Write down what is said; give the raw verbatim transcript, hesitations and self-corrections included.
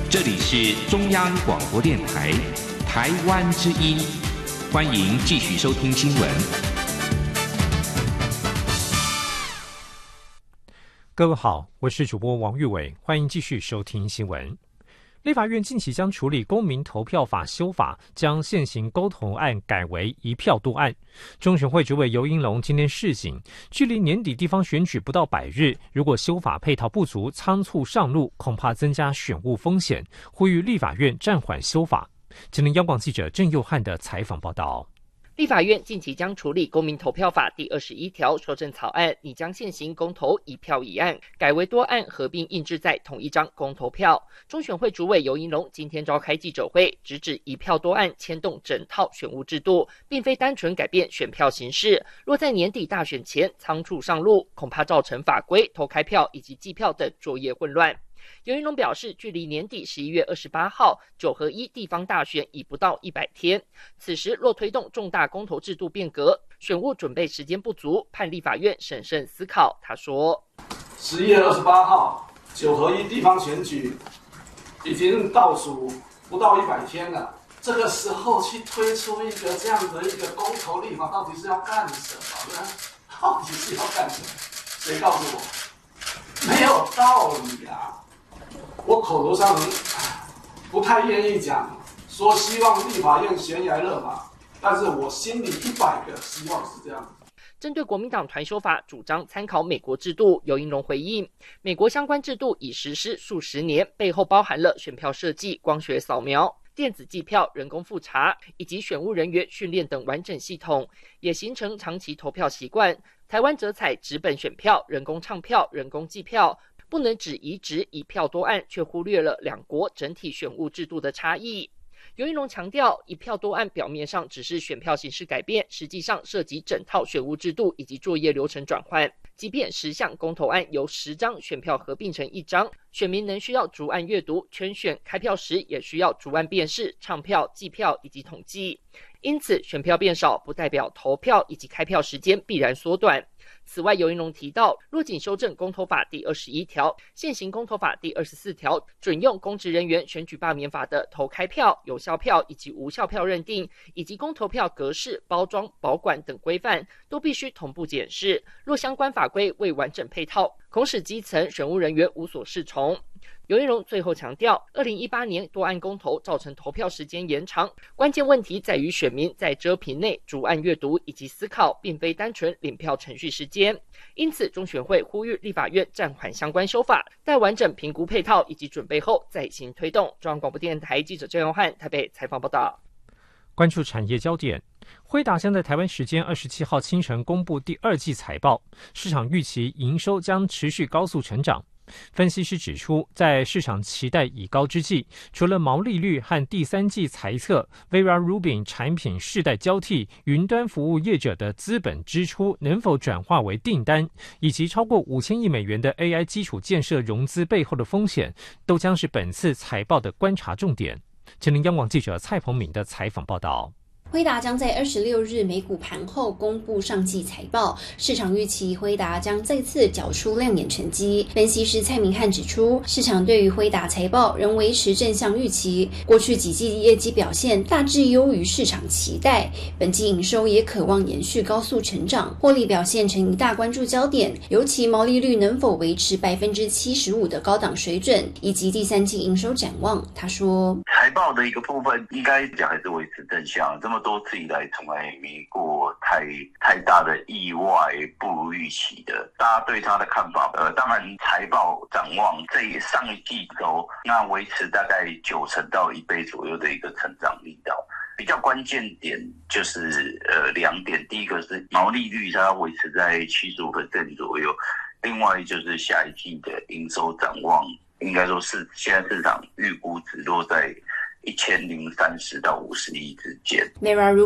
这里是中央广播电台台湾之音，欢迎继续收听新闻。 各位好，我是主播王玉伟，欢迎继续收听新闻。立法院近期将处理公民投票法修法，将现行公投案改为一票多案。中选会主委游盈隆今天示警，距离年底地方选举不到百日，如果修法配套不足，仓促上路，恐怕增加选务风险，呼吁立法院暂缓修法。今天央广记者郑佑汉的采访报道。 立法院近期将处理公民投票法第二十一条修正草案，拟将现行公投一票一案改为多案合并印制在同一张公投票。中选会主委游盈隆今天召开记者会，直指一票多案牵动整套选务制度，并非单纯改变选票形式，若在年底大选前仓促上路，恐怕造成法规、投开票以及计票等作业混乱。游盈隆表示，距离年底十一月二十八号九合一地方大选已不到一百天，此时若推动重大公投制度变革，选务准备时间不足，盼立法院审慎思考。他说， 十一月二十八号九合一地方选举已经倒数不到一百天了，这个时候去推出一个这样的一个公投立法，到底是要干什么呢？到底是要干什么？谁告诉我？没有道理啊！我口头上不太愿意讲，说希望立法院悬崖勒马，但是我心里一百个希望是这样。 针对国民党团修法主张参考美国制度，游盈隆回应，美国相关制度已实施数十年，背后包含了选票设计、光学扫描、电子计票、人工复查以及选务人员训练等完整系统，也形成长期投票习惯。台湾则采纸本选票、人工唱票、人工计票，不能只移植一票多案，却忽略了两国整体选务制度的差异。游盈隆强调，一票多案表面上只是选票形式改变，实际上涉及整套选务制度以及作业流程转换。即便十项公投案由十张选票合并成一张，选民仍需要逐案阅读、圈选，开票时也需要逐案辨识、唱票、计票以及统计。因此，选票变少不代表投票以及开票时间必然缩短。此外，游盈隆提到，若仅修正公投法第二十一条、现行公投法第二十四条准用公职人员选举罢免法的投开票、有效票以及无效票认定，以及公投票格式、包装、保管等规范，都必须同步检视。若相关法规未完整配套，恐使基层选务人员无所适从。游盈隆最后强调，二零一八年多案公投造成投票时间延长，关键问题在于选民在遮屏内逐案阅读以及思考，并非单纯领票程序时间。因此，中选会呼吁立法院暂缓相关修法，待完整评估配套以及准备后再行推动。中央广播电台记者郑永汉台北采访报道。 关注产业焦点，辉达将在台湾时间二十七号清晨公布第二季财报，市场预期营收将持续高速成长。分析师指出，在市场期待已高之际，除了毛利率和第三季财测 Vera Rubin 产品世代交替，云端服务业者的资本支出能否转化为订单，以及超过五千亿美元的 A I 基础建设融资背后的风险，都将是本次财报的观察重点。前林央广记者蔡鹏敏的采访报道。 辉达将在二十六日美股盘后公布上季财报，市场预期辉达将再次缴出亮眼成绩。分析师蔡明汉指出，市场对于辉达财报仍维持正向预期，过去几季业绩表现大致优于市场期待，本季营收也可望延续高速成长，获利表现成一大关注焦点，尤其毛利率能否维持 百分之七十五 的高档水准，以及第三季营收展望。他说， 财报的一个部分应该讲还是维持正向，这么多次以来从来没过太太大的意外不如预期的。大家对他的看法，呃，当然财报展望这上一季度那维持大概九成到一倍左右的一个成长力道。比较关键点就是呃两点，第一个是毛利率它维持在 百分之七十五 左右，另外就是下一季的营收展望，应该说是现在市场预估值落在一千零三十到五十亿之间。